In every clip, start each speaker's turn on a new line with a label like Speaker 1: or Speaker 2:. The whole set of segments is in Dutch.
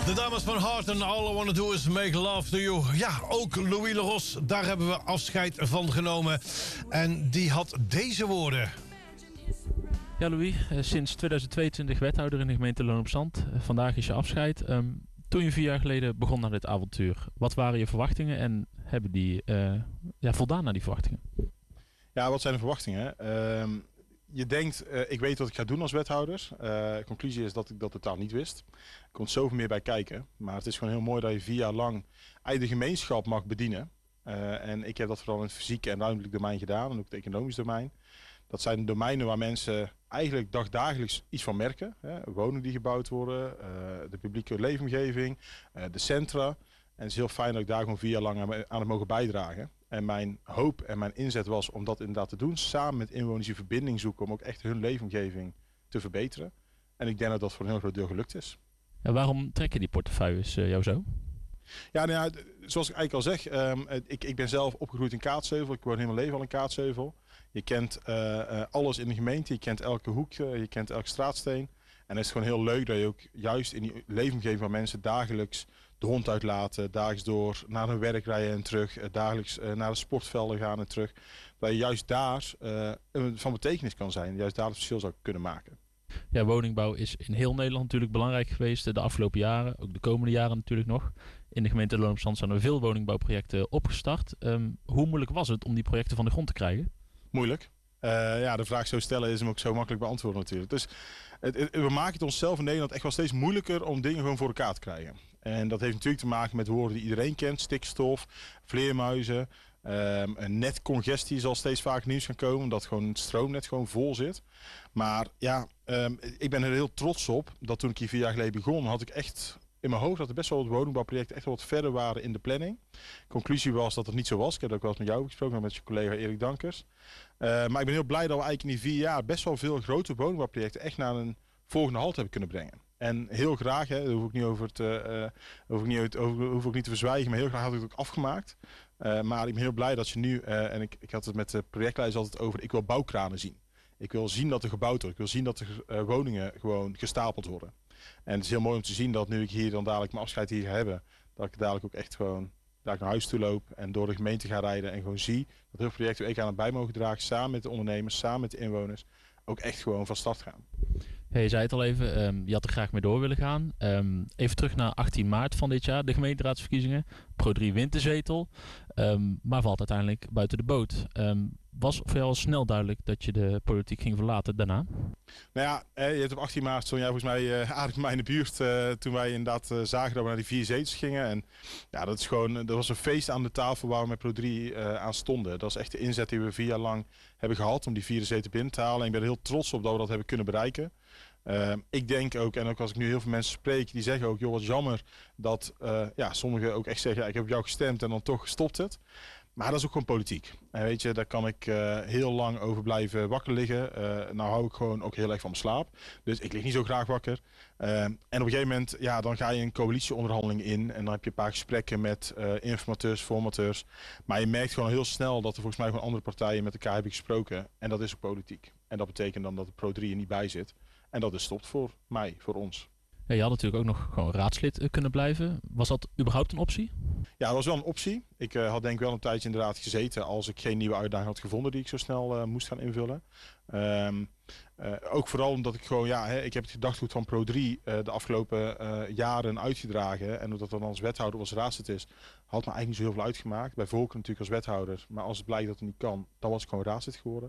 Speaker 1: De dames van Hart en All I Wanna Do Is Make Love To You. Ja, ook Louis Leros, daar hebben we afscheid van genomen. En die had deze woorden.
Speaker 2: Ja, Louis, sinds 2022 wethouder in de gemeente Loon op Zand. Vandaag is je afscheid. Toen je 4 jaar geleden begon aan dit avontuur, wat waren je verwachtingen en hebben die voldaan aan die verwachtingen?
Speaker 3: Ja, wat zijn de verwachtingen? Je denkt, ik weet wat ik ga doen als wethouder. De conclusie is dat ik dat totaal niet wist. Er komt zoveel meer bij kijken. Maar het is gewoon heel mooi dat je 4 jaar lang eigenlijk de gemeenschap mag bedienen. En ik heb dat vooral in het fysieke en ruimtelijk domein gedaan. En ook het economisch domein. Dat zijn domeinen waar mensen eigenlijk dagdagelijks iets van merken. Woningen die gebouwd worden, de publieke leefomgeving, de centra. En het is heel fijn dat ik daar gewoon 4 jaar lang aan heb mogen bijdragen. En mijn hoop en mijn inzet was om dat inderdaad te doen. Samen met inwoners die verbinding zoeken om ook echt hun leefomgeving te verbeteren. En ik denk dat dat voor een heel groot deel gelukt is.
Speaker 2: Ja, waarom trekken die portefeuilles jou zo?
Speaker 3: Ja, nou ja, zoals ik eigenlijk al zeg, ik ben zelf opgegroeid in Kaatsheuvel. Ik woon heel mijn leven al in Kaatsheuvel. Je kent alles in de gemeente, je kent elke hoek, je kent elke straatsteen. En het is gewoon heel leuk dat je ook juist in die leefomgeving van mensen dagelijks de hond uitlaten, dagelijks door naar hun werk rijden en terug, dagelijks naar de sportvelden gaan en terug. Dat je juist daar van betekenis kan zijn, juist daar het verschil zou kunnen maken.
Speaker 2: Ja, woningbouw is in heel Nederland natuurlijk belangrijk geweest de afgelopen jaren, ook de komende jaren natuurlijk nog. In de gemeente Loon op Zand zijn er veel woningbouwprojecten opgestart. Hoe moeilijk was het om die projecten van de grond te krijgen?
Speaker 3: Moeilijk. De vraag zo stellen is hem ook zo makkelijk beantwoorden natuurlijk. Dus we maken het onszelf in Nederland echt wel steeds moeilijker om dingen gewoon voor elkaar te krijgen. En dat heeft natuurlijk te maken met woorden die iedereen kent. Stikstof, vleermuizen, netcongestie zal steeds vaker nieuws gaan komen. Omdat gewoon het stroomnet gewoon vol zit. Maar ja, ik ben er heel trots op dat toen ik hier 4 jaar geleden begon, had ik echt in mijn hoofd dat er best wel wat woningbouwprojecten echt wel wat verder waren in de planning. Conclusie was dat het niet zo was. Ik heb het ook wel eens met jou gesproken, met je collega Erik Dankers. Maar ik ben heel blij dat we eigenlijk in die 4 jaar best wel veel grote woningbouwprojecten echt naar een volgende halt hebben kunnen brengen. En heel graag, daar hoef ik niet hoef ik niet te verzwijgen, maar heel graag had ik het ook afgemaakt. Maar ik ben heel blij dat je nu, en ik had het met de projectleiders altijd over, ik wil bouwkranen zien. Ik wil zien dat er gebouwd wordt. Ik wil zien dat er woningen gewoon gestapeld worden. En het is heel mooi om te zien dat nu ik hier dan dadelijk mijn afscheid hier ga hebben, dat ik dadelijk ook echt gewoon daar naar huis toe loop en door de gemeente ga rijden en gewoon zie dat heel veel projecten waar ik aan het bij mogen dragen, samen met de ondernemers, samen met de inwoners, ook echt gewoon van start gaan.
Speaker 2: Hey, je zei het al even, je had er graag mee door willen gaan. Even terug naar 18 maart van dit jaar, de gemeenteraadsverkiezingen. Pro3 wint de zetel, maar valt uiteindelijk buiten de boot. Was voor jou al snel duidelijk dat je de politiek ging verlaten daarna?
Speaker 3: Nou ja, je hebt op 18 maart stond jij volgens mij aardig bij mij in de buurt toen wij inderdaad zagen dat we naar die 4 zetels gingen. En ja, dat was een feest aan de tafel waar we met Pro3 aan stonden. Dat is echt de inzet die we 4 jaar lang hebben gehad om die 4e zetel binnen te halen. En ik ben er heel trots op dat we dat hebben kunnen bereiken. Ik denk ook, en ook als ik nu heel veel mensen spreek, die zeggen ook, joh, wat jammer dat sommigen ook echt zeggen, ja, ik heb op jou gestemd en dan toch stopt het. Maar dat is ook gewoon politiek. En weet je, daar kan ik heel lang over blijven wakker liggen. Nou hou ik gewoon ook heel erg van mijn slaap. Dus ik lig niet zo graag wakker. En op een gegeven moment, ja, dan ga je een coalitieonderhandeling in. En dan heb je een paar gesprekken met informateurs, formateurs. Maar je merkt gewoon heel snel dat er volgens mij gewoon andere partijen met elkaar hebben gesproken. En dat is ook politiek. En dat betekent dan dat de Pro3 er niet bij zit. En dat is stopt voor mij, voor ons.
Speaker 2: Ja, je had natuurlijk ook nog gewoon raadslid kunnen blijven. Was dat überhaupt een optie?
Speaker 3: Ja, dat was wel een optie. Ik had denk ik wel een tijdje inderdaad gezeten als ik geen nieuwe uitdaging had gevonden die ik zo snel moest gaan invullen. Ook vooral omdat ik gewoon, ik heb het gedachtegoed van Pro3 de afgelopen jaren uitgedragen. En omdat dat dan als wethouder of als raadslid is, had me eigenlijk niet zo heel veel uitgemaakt. Bij Volker natuurlijk als wethouder. Maar als het blijkt dat het niet kan, dan was ik gewoon raadslid geworden.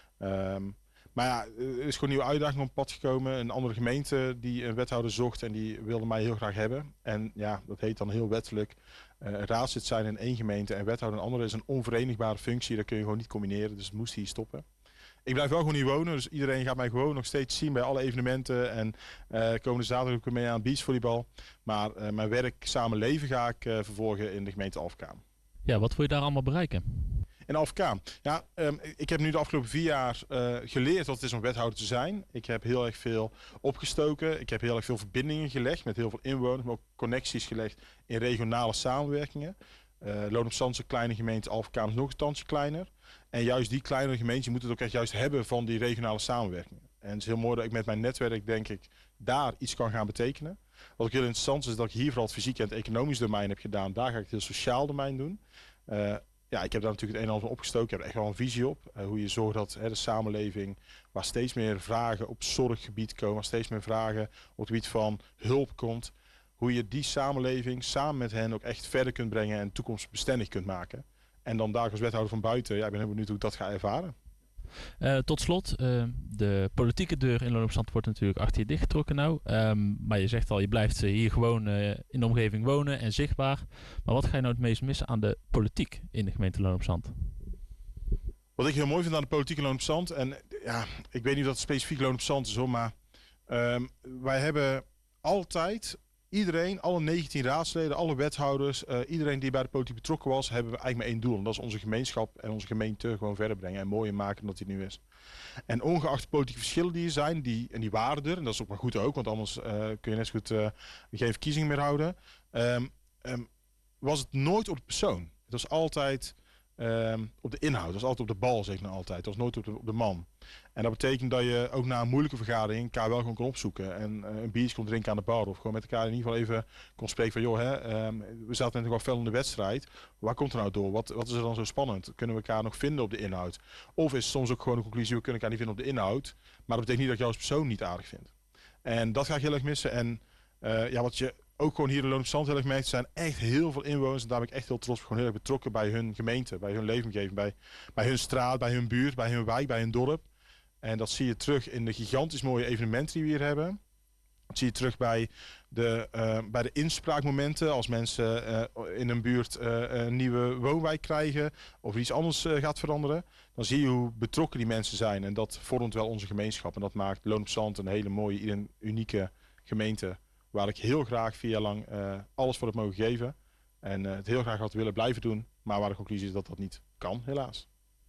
Speaker 3: Maar ja, er is gewoon een nieuwe uitdaging op pad gekomen. Een andere gemeente die een wethouder zocht en die wilde mij heel graag hebben. En ja, dat heet dan heel wettelijk raadslid zijn in 1 gemeente en wethouder in een andere is een onverenigbare functie. Dat kun je gewoon niet combineren, dus het moest hier stoppen. Ik blijf wel gewoon hier wonen, dus iedereen gaat mij gewoon nog steeds zien bij alle evenementen. En komende zaterdag ook weer mee aan beachvolleybal. Maar mijn werk, samen leven ga ik vervolgen in de gemeente Alphen.
Speaker 2: Ja, wat wil je daar allemaal bereiken?
Speaker 3: In Alphen. Ja, ik heb nu de afgelopen 4 jaar geleerd wat het is om wethouder te zijn. Ik heb heel erg veel opgestoken. Ik heb heel erg veel verbindingen gelegd met heel veel inwoners. Maar ook connecties gelegd in regionale samenwerkingen. Loon op Zand is een kleine gemeente, Alphen is nog een tandje kleiner. En juist die kleinere gemeentes moeten het ook echt juist hebben van die regionale samenwerkingen. En het is heel mooi dat ik met mijn netwerk denk ik daar iets kan gaan betekenen. Wat ook heel interessant is dat ik hier vooral het fysieke en het economisch domein heb gedaan. Daar ga ik het heel sociaal domein doen. Ik heb daar natuurlijk het een en ander van opgestoken. Ik heb er echt wel een visie op. Hoe je zorgt dat de samenleving, waar steeds meer vragen op zorggebied komen, waar steeds meer vragen op het gebied van hulp komt. Hoe je die samenleving samen met hen ook echt verder kunt brengen en toekomstbestendig kunt maken. En dan daar als wethouder van buiten, ik ben heel benieuwd hoe ik dat ga ervaren.
Speaker 2: Tot slot, de politieke deur in Loon op Zand wordt natuurlijk achter je dichtgetrokken nou. Maar je zegt al, je blijft hier gewoon in de omgeving wonen en zichtbaar. Maar wat ga je nou het meest missen aan de politiek in de gemeente Loon op Zand?
Speaker 3: Wat ik heel mooi vind aan de politiek in Loon op Zand, en ik weet niet of dat specifiek Loon op Zand is hoor, maar wij hebben altijd... Iedereen, alle 19 raadsleden, alle wethouders, iedereen die bij de politiek betrokken was, hebben we eigenlijk maar één doel. En dat is onze gemeenschap en onze gemeente gewoon verder brengen en mooier maken dan dat die nu is. En ongeacht de politieke verschillen die er zijn, die waren er, en dat is ook maar goed ook, want anders kun je net zo goed geen verkiezingen meer houden, was het nooit op de persoon. Het was altijd op de inhoud, het was altijd op de bal, zeg ik nou altijd. Het was nooit op de man. En dat betekent dat je ook na een moeilijke vergadering elkaar wel gewoon kon opzoeken. En een biertje kon drinken aan de bar. Of gewoon met elkaar in ieder geval even kon spreken van... we zaten net wel fel in de wedstrijd. Waar komt er nou door? Wat is er dan zo spannend? Kunnen we elkaar nog vinden op de inhoud? Of is het soms ook gewoon een conclusie... we kunnen elkaar niet vinden op de inhoud. Maar dat betekent niet dat je als persoon niet aardig vindt. En dat ga ik heel erg missen. En wat je ook gewoon hier in Loon op Zand heel erg merkt... zijn echt heel veel inwoners. En daar ben ik echt heel trots op. Gewoon heel erg betrokken bij hun gemeente. Bij hun leefomgeving. Bij hun straat, bij hun buurt, bij hun wijk, bij hun dorp. En dat zie je terug in de gigantisch mooie evenementen die we hier hebben. Dat zie je terug bij de inspraakmomenten. Als mensen in een buurt een nieuwe woonwijk krijgen of iets anders gaat veranderen. Dan zie je hoe betrokken die mensen zijn. En dat vormt wel onze gemeenschap. En dat maakt Loon op Zand een hele mooie, unieke gemeente. Waar ik heel graag 4 jaar lang alles voor heb mogen geven. En het heel graag had willen blijven doen. Maar waar de conclusie is dat dat niet kan, helaas.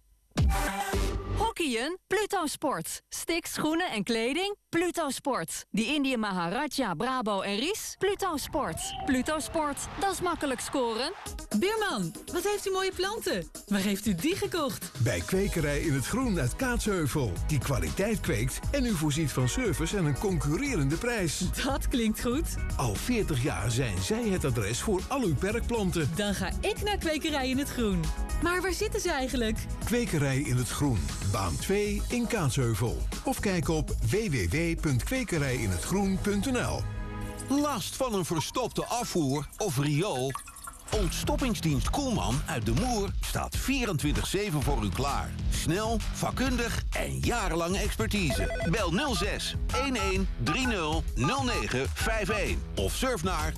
Speaker 4: Hockeyen? Pluto Sport. Sticks, schoenen en kleding? Pluto Sport. Die Indië Maharaja, Brabo en Ries? Pluto Sport. Pluto Sport, dat is makkelijk scoren.
Speaker 5: Buurman, wat heeft u mooie planten? Waar heeft u die gekocht?
Speaker 6: Bij Kwekerij in het Groen uit Kaatsheuvel. Die kwaliteit kweekt en u voorziet van service en een concurrerende prijs.
Speaker 5: Dat klinkt goed.
Speaker 6: Al 40 jaar zijn zij het adres voor al uw perkplanten.
Speaker 5: Dan ga ik naar Kwekerij in het Groen. Maar waar zitten ze eigenlijk?
Speaker 6: Kwekerij in het Groen, baan 2 in Kaatsheuvel. Of kijk op www.kwekerijinhetgroen.nl.
Speaker 7: Last van een verstopte afvoer of riool? Ontstoppingsdienst Koelman uit De Moer staat 24/7 voor u klaar. Snel, vakkundig en jarenlange expertise. Bel 06 11 30 0951 of surf naar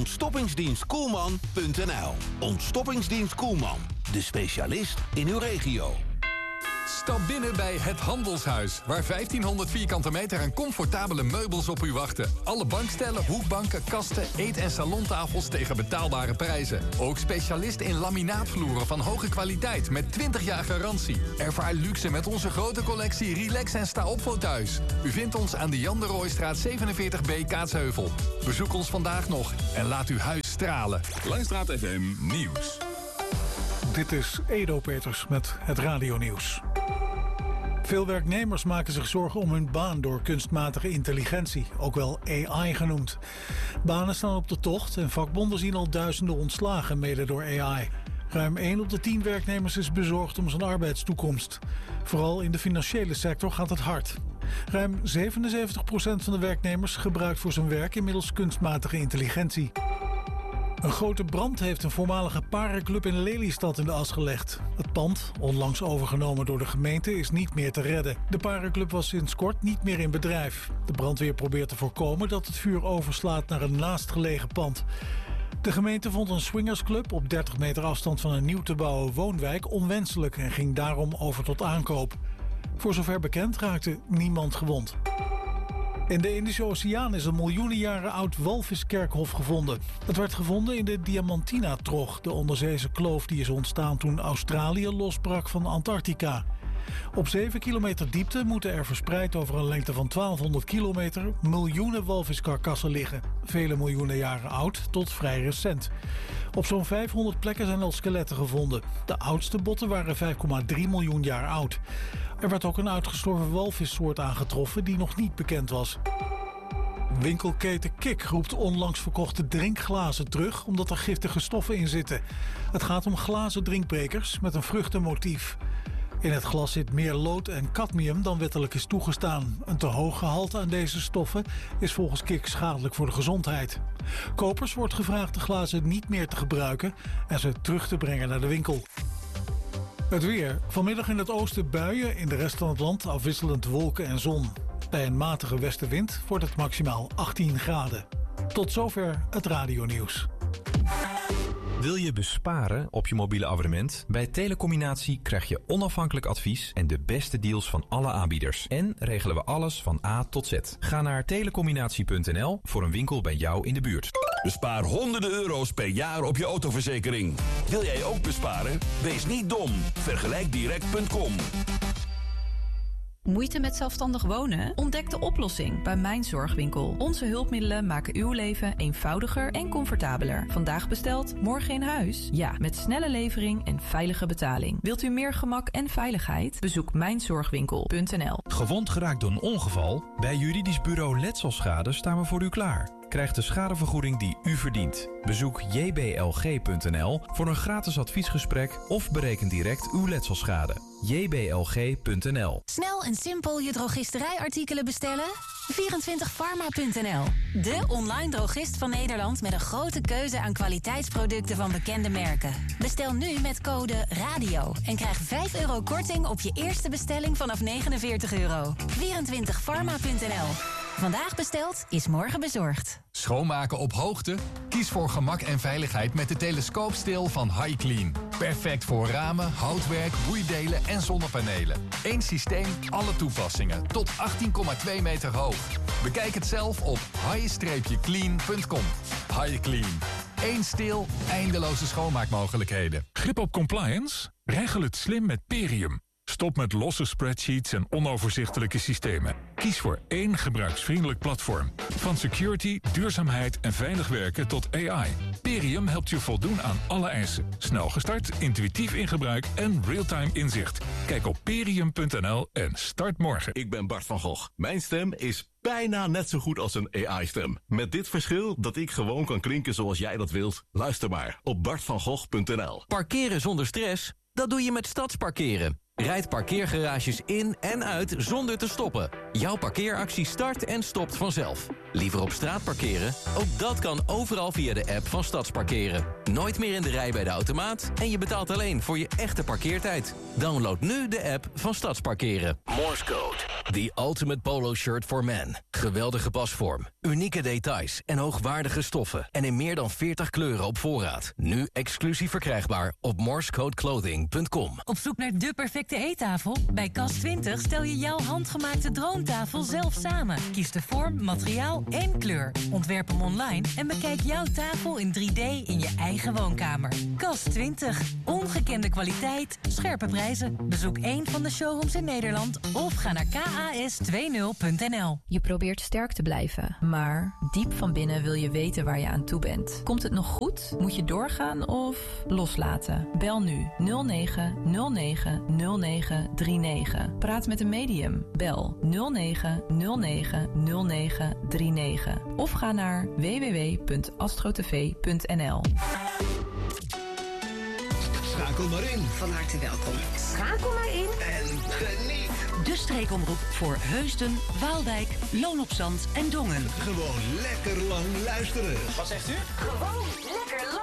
Speaker 7: ontstoppingsdienstkoelman.nl. Ontstoppingsdienst Koelman, de specialist in uw regio.
Speaker 8: Stap binnen bij Het Handelshuis, waar 1500 vierkante meter aan comfortabele meubels op u wachten. Alle bankstellen, hoekbanken, kasten, eet- en salontafels tegen betaalbare prijzen. Ook specialist in laminaatvloeren van hoge kwaliteit met 20 jaar garantie. Ervaar luxe met onze grote collectie Relax en Sta op fauteuils. U vindt ons aan de Jan de Rooistraat 47B Kaatsheuvel. Bezoek ons vandaag nog en laat uw huis stralen.
Speaker 9: Langstraat FM Nieuws.
Speaker 10: Dit is Edo Peters met het radionieuws. Veel werknemers maken zich zorgen om hun baan door kunstmatige intelligentie, ook wel AI genoemd. Banen staan op de tocht en vakbonden zien al duizenden ontslagen, mede door AI. Ruim 1 op de 10 werknemers is bezorgd om zijn arbeidstoekomst. Vooral in de financiële sector gaat het hard. Ruim 77% van de werknemers gebruikt voor zijn werk inmiddels kunstmatige intelligentie. Een grote brand heeft een voormalige parenclub in Lelystad in de as gelegd. Het pand, onlangs overgenomen door de gemeente, is niet meer te redden. De parenclub was sinds kort niet meer in bedrijf. De brandweer probeert te voorkomen dat het vuur overslaat naar een naastgelegen pand. De gemeente vond een swingersclub op 30 meter afstand van een nieuw te bouwen woonwijk onwenselijk en ging daarom over tot aankoop. Voor zover bekend raakte niemand gewond. In de Indische Oceaan is een miljoenen jaren oud walviskerkhof gevonden. Het werd gevonden in de Diamantina-trog, de onderzeese kloof die is ontstaan toen Australië losbrak van Antarctica. Op 7 kilometer diepte moeten er verspreid over een lengte van 1200 kilometer miljoenen walviskarkassen liggen. Vele miljoenen jaren oud tot vrij recent. Op zo'n 500 plekken zijn al skeletten gevonden. De oudste botten waren 5,3 miljoen jaar oud. Er werd ook een uitgestorven walvissoort aangetroffen die nog niet bekend was. Winkelketen Kik roept onlangs verkochte drinkglazen terug omdat er giftige stoffen in zitten. Het gaat om glazen drinkbekers met een vruchtenmotief. In het glas zit meer lood en cadmium dan wettelijk is toegestaan. Een te hoog gehalte aan deze stoffen is volgens Kik schadelijk voor de gezondheid. Kopers wordt gevraagd de glazen niet meer te gebruiken en ze terug te brengen naar de winkel. Het weer. Vanmiddag in het oosten buien, in de rest van het land afwisselend wolken en zon. Bij een matige westenwind wordt het maximaal 18 graden. Tot zover het radionieuws.
Speaker 11: Wil je besparen op je mobiele abonnement? Bij Telecombinatie krijg je onafhankelijk advies en de beste deals van alle aanbieders. En regelen we alles van A tot Z. Ga naar telecombinatie.nl voor een winkel bij jou in de buurt.
Speaker 9: Bespaar honderden euro's per jaar op je autoverzekering. Wil jij ook besparen? Wees niet dom. Vergelijkdirect.com.
Speaker 12: Moeite met zelfstandig wonen? Ontdek de oplossing bij Mijn Zorgwinkel. Onze hulpmiddelen maken uw leven eenvoudiger en comfortabeler. Vandaag besteld, morgen in huis? Ja, met snelle levering en veilige betaling. Wilt u meer gemak en veiligheid? Bezoek mijnzorgwinkel.nl.
Speaker 11: Gewond geraakt door een ongeval? Bij juridisch bureau Letselschade staan we voor u klaar. Krijg de schadevergoeding die u verdient. Bezoek jblg.nl voor een gratis adviesgesprek of bereken direct uw letselschade. jblg.nl.
Speaker 13: Snel en simpel je drogisterijartikelen bestellen? 24pharma.nl. De online drogist van Nederland met een grote keuze aan kwaliteitsproducten van bekende merken. Bestel nu met code RADIO en krijg €5 korting op je eerste bestelling vanaf €49. 24pharma.nl. Vandaag besteld is morgen bezorgd.
Speaker 8: Schoonmaken op hoogte? Kies voor gemak en veiligheid met de telescoopsteel van HiClean. Perfect voor ramen, houtwerk, boeidelen en zonnepanelen. Eén systeem, alle toepassingen. Tot 18,2 meter hoog. Bekijk het zelf op hi-clean.com. HiClean. Eén steel, eindeloze schoonmaakmogelijkheden.
Speaker 14: Grip op compliance? Regel het slim met Perium. Stop met losse spreadsheets en onoverzichtelijke systemen. Kies voor één gebruiksvriendelijk platform. Van security, duurzaamheid en veilig werken tot AI. Perium helpt je voldoen aan alle eisen. Snel gestart, intuïtief in gebruik en real-time inzicht. Kijk op perium.nl en start morgen.
Speaker 15: Ik ben Bart van Gogh. Mijn stem is bijna net zo goed als een AI-stem. Met dit verschil dat ik gewoon kan klinken zoals jij dat wilt. Luister maar op bartvangogh.nl.
Speaker 16: Parkeren zonder stress? Dat doe je met Stadsparkeren. Rijd parkeergarages in en uit zonder te stoppen. Jouw parkeeractie start en stopt vanzelf. Liever op straat parkeren? Ook dat kan overal via de app van Stadsparkeren. Nooit meer in de rij bij de automaat en je betaalt alleen voor je echte parkeertijd. Download nu de app van Stadsparkeren.
Speaker 7: Morse Code. The ultimate polo shirt for men. Geweldige pasvorm, unieke details en hoogwaardige stoffen. En in meer dan 40 kleuren op voorraad. Nu exclusief verkrijgbaar op morsecodeclothing.com.
Speaker 17: Op zoek naar de perfecte eettafel? Bij Cas20 stel je jouw handgemaakte droomtafel zelf samen. Kies de vorm, materiaal en kleur. Ontwerp hem online en bekijk jouw tafel in 3D in je eigen woonkamer. Cas20. Ongekende kwaliteit, scherpe prijzen. Bezoek één van de showrooms in Nederland of ga naar kas20.nl.
Speaker 12: Je probeert sterk te blijven, maar diep van binnen wil je weten waar je aan toe bent. Komt het nog goed? Moet je doorgaan of loslaten? Bel nu 09090939. Praat met een medium. Bel 09090939. Of ga naar www.astrotv.nl.
Speaker 6: Schakel maar in.
Speaker 18: Van harte welkom.
Speaker 4: Schakel maar in.
Speaker 6: En geniet.
Speaker 18: De streekomroep voor Heusden, Waalwijk, Loon op Zand en Dongen.
Speaker 6: Gewoon lekker lang luisteren.
Speaker 18: Wat zegt u?
Speaker 4: Gewoon lekker